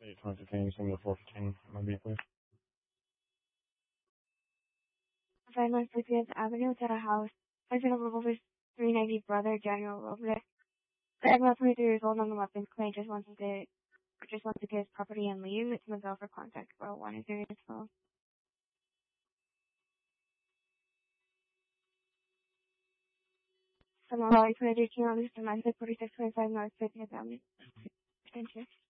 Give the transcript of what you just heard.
8-2015, send me to 415 on my beat, please. 59 Fifth Avenue to the house. Person of Robles 390 brother Daniel Robles. I'm about 23 years old on the weapons claim. Just wants to get his property and leave. It's Miguel for contact. Bro, one is your phone. Someone already put a 18 on this domestic 4625 North 50th Avenue. Thank you.